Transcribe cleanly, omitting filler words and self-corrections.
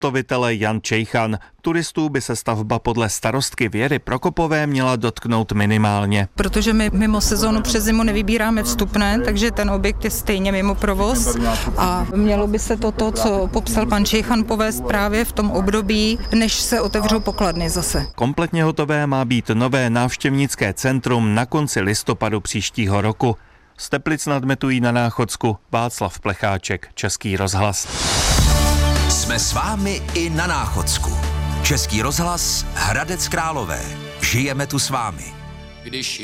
zhotovitele Jan Čejchan. Turistů by se stavba podle starostky Věry Prokopové měla dotknout minimálně. Protože my mimo sezónu přes zimu nevybíráme vstupné, takže ten objekt je stejně mimo provoz a mělo by se toto, co popsal pan Čejchan, povést právě v tom období, než se otevřou pokladny zase. Kompletně hotové má být nové návštěvnické centrum na konci listopadu příštího roku. Z Teplic nad Metují na Náchodsku Václav Plecháček, Český rozhlas. Jsme s vámi i na Náchodsku. Český rozhlas Hradec Králové. Žijeme tu s vámi.